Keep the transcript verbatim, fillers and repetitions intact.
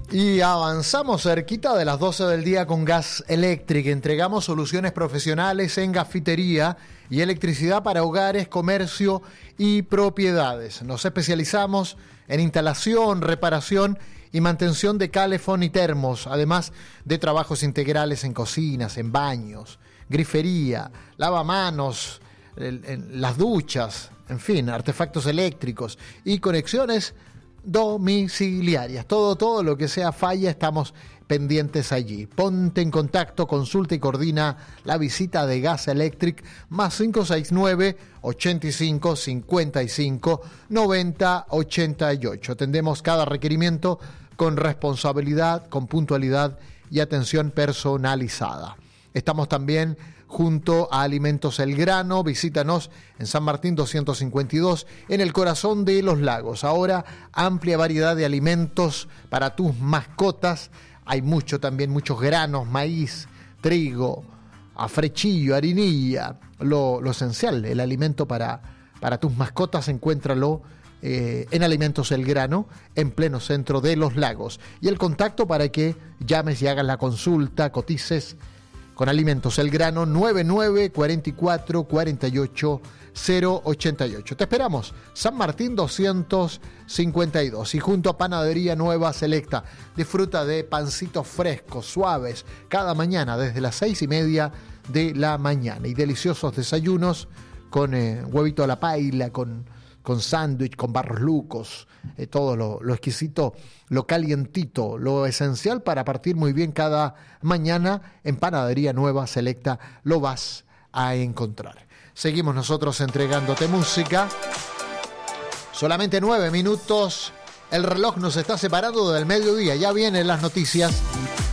Y avanzamos cerquita de las doce del día con Gas Electric. Entregamos soluciones profesionales en gafitería y electricidad para hogares, comercio y propiedades. Nos especializamos en instalación, reparación y mantención de calefón y termos, además de trabajos integrales en cocinas, en baños, grifería, lavamanos, en, en las duchas, en fin, artefactos eléctricos y conexiones domiciliarias. Todo, todo lo que sea falla, estamos pendientes allí. Ponte en contacto, consulta y coordina la visita de Gas Electric más cinco seis nueve, ochenta y cinco, cincuenta y cinco, noventa, ochenta y ocho. Atendemos cada requerimiento con responsabilidad, con puntualidad y atención personalizada. Estamos también junto a Alimentos El Grano. Visítanos en San Martín doscientos cincuenta y dos, en el corazón de Los Lagos. Ahora, amplia variedad de alimentos para tus mascotas. Hay mucho también, muchos granos, maíz, trigo, afrechillo, harinilla. Lo, lo esencial, el alimento para, para tus mascotas, encuéntralo eh, en Alimentos El Grano, en pleno centro de Los Lagos. Y el contacto para que llames y hagas la consulta, cotices con Alimentos El Grano, nueve nueve cuatro cuatro cuatro ocho cero ocho ocho. Te esperamos, San Martín doscientos cincuenta y dos. Y junto a Panadería Nueva Selecta, disfruta de pancitos frescos, suaves, cada mañana desde las seis y media de la mañana. Y deliciosos desayunos con eh, huevito a la paila, con, con sándwich, con barros lucos, eh, todo lo, lo exquisito, lo calientito, lo esencial para partir muy bien cada mañana. En Panadería Nueva Selecta lo vas a encontrar. Seguimos nosotros entregándote música. Solamente nueve minutos. El reloj nos está separando del mediodía. Ya vienen las noticias.